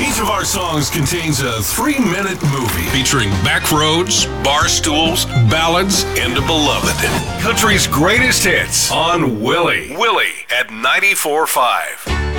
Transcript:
Each of our songs contains a 3-minute movie featuring backroads, bar stools, ballads, and a beloved. Country's greatest hits on Willie. Willie at 94.5.